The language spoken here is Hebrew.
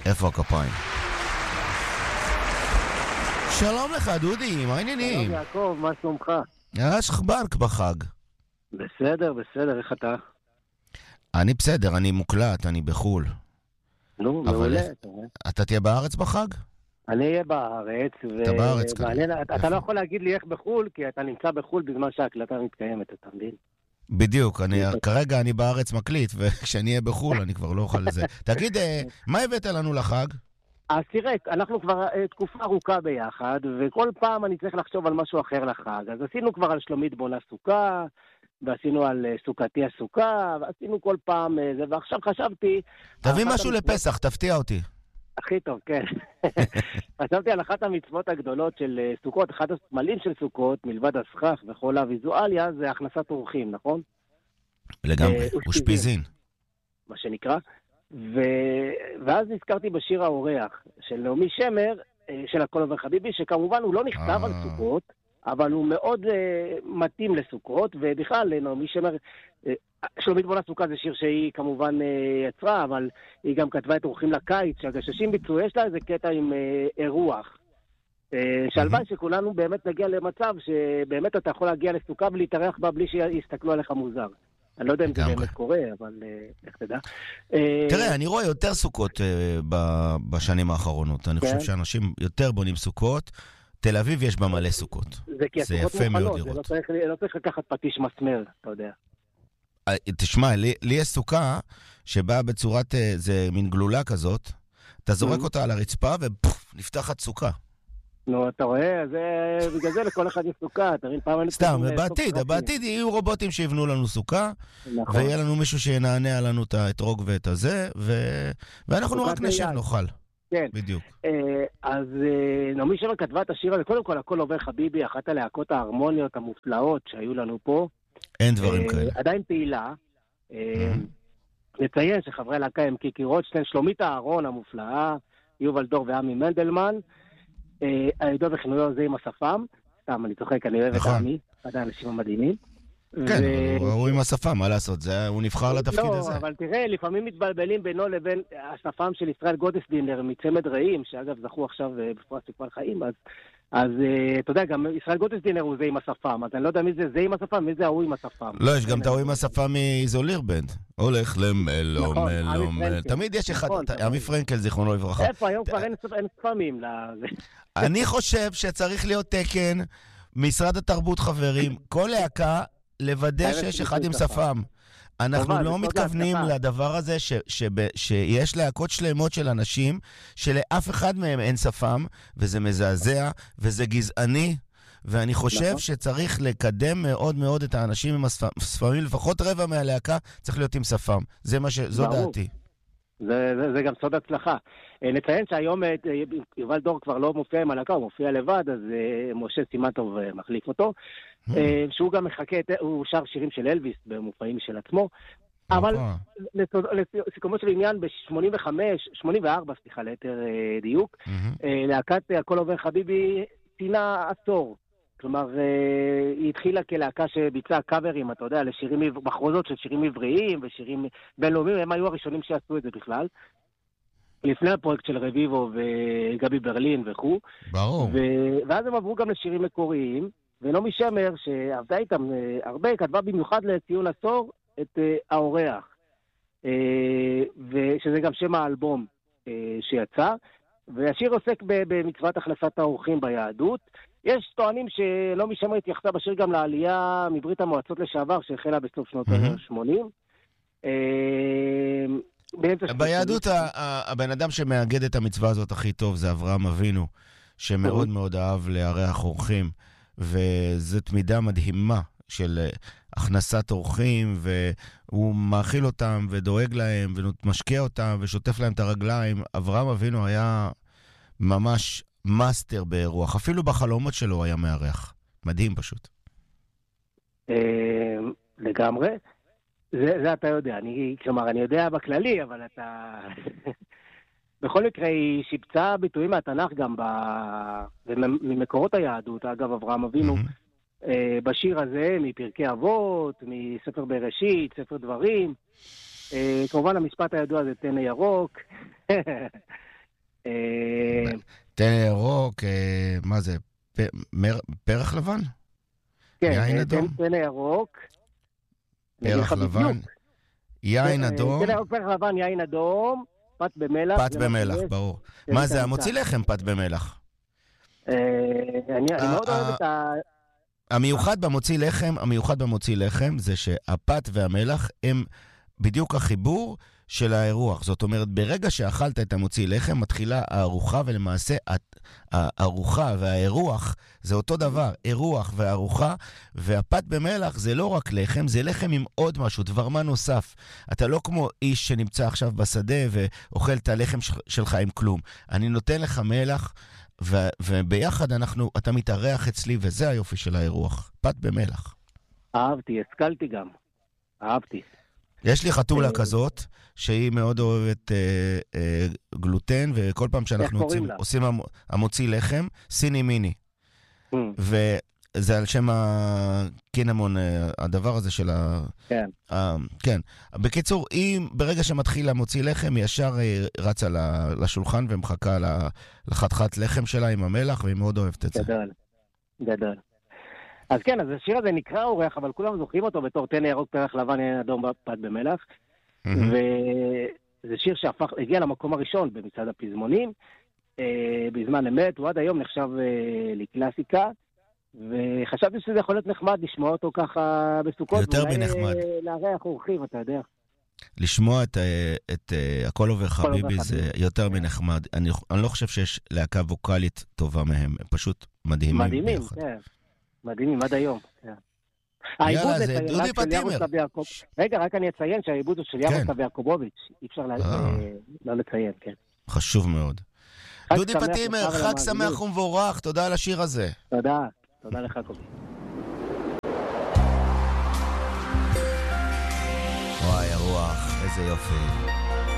איפה הכפיים? שלום לך, דודי, מה העניינים? שלום יעקב, מה שלומך? יש לך בנק בחג. בסדר, איך אתה? אני בסדר, אני מוקלט, אני בחול. נו, מעולה. אתה תהיה בארץ בחג? אני אהיה בארץ, אתה בארץ כנראה. אתה לא יכול להגיד לי איך בחול, כי אתה נמצא בחול בזמן שההקלטה מתקיימת, אתה מבין? בדיוק, כרגע אני בארץ מקליט, וכשאני אהיה בחול אני כבר לא אוכל לזה. תגיד, מה הבאת לנו לחג? אז תראה, אנחנו כבר תקופה ארוכה ביחד, וכל פעם אני צריך לחשוב על משהו אחר לחג. אז עשינו כבר על שלומית בונה סוכה, ועשינו על סוכתי הסוכה, ועשינו כל פעם זה, ועכשיו חשבתי... תביא משהו לפסח, תפתיע אותי. הכי טוב, כן. חשבתי על אחת המצוות הגדולות של סוכות, אחד הסמלים של סוכות, מלבד הסכך וכל הוויזואליה, זה הכנסת אורחים, נכון? לגמרי, אושפיזין. מה שנקרא. ואז נזכרתי בשיר האורח של נעמי שמר, של הכל עובר חביבי, שכמובן הוא לא נכתב על סוכות, אבל הוא מאוד מתאים לסוכות, ובכלל נעמי שמר, שלומית בונה סוכה זה שיר שהיא כמובן יצרה, אבל היא גם כתבה את אורחים לקיץ, שהגששים ביצעו, יש לה איזה קטע עם אירוח. שהלוואי שכולנו באמת נגיע למצב שבאמת אתה יכול להגיע לסוכה ולהתארח בה בלי שיסתכלו עליך מוזר. אני לא יודע אם זה באמת קורה, אבל איך תדע. תראה, אני רואה יותר סוכות בשנים האחרונות. אני חושב שאנשים יותר בונים סוכות. תל אביב יש בה מלא סוכות. זה יפה מאוד לראות. לא צריך לקחת פטיש מסמר, אתה יודע. תשמע, לי יש סוכה שבאה בצורת, זה מין גלולה כזאת, אתה זורק אותה על הרצפה ונפתחת סוכה. נו, אתה רואה, בגלל זה לכל אחד יש סוכה, סתם, בעתיד יהיו רובוטים שיבנו לנו סוכה, ויהיה לנו מישהו שינענע לנו את האתרוג ואת הזה, ואנחנו רק נשב נאכל. כן. בדיוק. אז נעמי שמר כתבה את השיר הזה, קודם כל הכל עובר חביבי, אחת הלהקות ההרמוניות המופלאות שהיו לנו פה. אין דברים כאלה. עדיין פעילה. נציין שחברי להקה הם קיקי רוטשטיין, שלומית אהרון המופלאה, יובל דור ועמי מנדלמן, הידוע בכינויו זה עם השפם, סתם אני צוחק, אני אוהב את עמי, עדיין אנשים המדהימים. כן, הוא עם השפם, מה לעשות? הוא נבחר לתפקיד הזה. לא, אבל תראה, לפעמים מתבלבלים בינו לבין השפם של ישראל גודסדינר מצמד רעים, שאגב זכו עכשיו בפרס מפעל חיים, אז אתה יודע, גם ישראל גודסדינר הוא זה עם השפם, אז אני לא יודע מי זה עם השפם, מי זה ההוא עם השפם. לא, יש גם את ההוא עם השפם מאיזוליר בנד. הולך למלו, מלו, מלו. תמיד יש אחד, עמי פרנקל, זיכרונו לברכה. איפה, היום כבר אין ספמים. אני חושב שצריך להיות תקן, משרד התרבות חברים, כל להקה לוודא שיש אחד עם שפם. אנחנו לא מתכוונים לדבר הזה שיש להקות שלמות של אנשים שלאף אחד מהם אין שפם, וזה מזעזע, וזה גזעני, ואני חושב שצריך לקדם מאוד מאוד את האנשים עם השפמים, לפחות רבע מהלהקה צריך להיות עם שפם. זו דעתי. זה גם סוד הצלחה. נציין שהיום יובל דור כבר לא מופיע עם הלהקה, הוא מופיע לבד, אז משה סימנטוב מחליף אותו. שהוא גם מחכה, הוא שר שירים של אלוויס במופעים של עצמו, אבל לסיכומו של עניין ב-84, ליתר דיוק, להקת הכל עובר חביבי צינה עשור, כלומר היא התחילה כלהקה שביצעה קאברים, אתה יודע, מחרוזות של שירים עבריים ושירים בינלאומיים, הם היו הראשונים שעשו את זה בכלל, לפני הפרויקט של רביבו וגבי ברלין וכו'. ברור. ואז הם עברו גם לשירים מקוריים, ונעמי שמר, שעבדה איתם הרבה, כתבה במיוחד לציון עשור את האורח, ושזה גם שם האלבום שיצא, והשיר עוסק במצוות הכנסת האורחים ביהדות. יש טוענים שנעמי שמר התייחסה בשיר גם לעלייה מברית המועצות לשעבר, שהחלה בסוף שנות ה-80. ביהדות, הבן אדם שמאגד את המצווה הזאת הכי טוב זה אברהם אבינו, שמאוד מאוד אהב לארח אורחים, וזאת מידה מדהימה של הכנסת אורחים, והוא מאכיל אותם ודואג להם ומשקיע אותם ושוטף להם את הרגליים. אברהם אבינו היה ממש מאסטר באירוח, אפילו בחלומות שלו היה מארח. מדהים פשוט. לגמרי. זה אתה יודע, כלומר אני יודע בכללי, אבל אתה... בכל מקרה היא שיפצה ביטויים מהתנ"ך גם ממקורות היהדות, אגב אברהם אבינו, בשיר הזה, מפרקי אבות, מספר בראשית, ספר דברים, כמובן המשפט הידוע זה תן ירוק, טנא ירוק, מה זה? פרח לבן? כן, יין אדום? טנא ירוק. פרח לבן? יין אדום? טנא ירוק, פרח לבן, יין אדום, פת במלח. פת במלח, ברור. מה זה, המוציא לחם פת במלח? אני מאוד אוהב את המיוחד במוציא לחם זה שהפת והמלח הם בדיוק החיבור של האירוח. זאת אומרת, ברגע שאכלת את המוציא לחם, מתחילה הארוחה, ולמעשה הארוחה והאירוח זה אותו דבר, אירוח והארוחה, והפת במלח זה לא רק לחם, זה לחם עם עוד משהו, דבר מה נוסף. אתה לא כמו איש שנמצא עכשיו בשדה ואוכל את הלחם שלך עם כלום. אני נותן לך מלח, וביחד אתה מתארח אצלי, וזה היופי של האירוח. פת במלח. אהבתי, השכלתי גם. אהבתי. יש לי חתולה כזאת, שהיא מאוד אוהבת גלוטן, וכל פעם שאנחנו עושים המוציא לחם, סיני מיני. וזה על שם הקינמון, הדבר הזה של כן. כן. בקיצור, ברגע שמתחיל המוציא לחם, היא ישר רצה לשולחן ומחכה לחתיכת לחם שלה עם המלח, והיא מאוד אוהבת את זה. גדול. אז כן, אז השיר הזה נקרא אורח, אבל כולם זוכרים אותו בתור טנא ירוק, פרח לבן, יין אדום, פת במלח. וזה שיר הגיע למקום הראשון במצעד הפזמונים, בזמן אמת, הוא עד היום נחשב לקלאסיקה, וחשבתי שזה יכול להיות נחמד לשמוע אותו ככה בסוכות. יותר מנחמד. לארח אורחים, אתה יודע. לשמוע את הכל עובר חביבי זה יותר מנחמד. אני לא חושב שיש להקה ווקלית טובה מהם, הם פשוט מדהימים. מדהימים, כן. מדהימים, עד היום. יאללה, זה דודי פטימר. רגע, רק אני אציין שהעיבוד הוא של ירוסלב יעקובוביץ'. אי אפשר לא לציין, כן. חשוב מאוד. דודי פטימר, חג שמח ומבורך, תודה על השיר הזה. תודה, תודה לך קובי. וואי, הרוח, איזה יופי.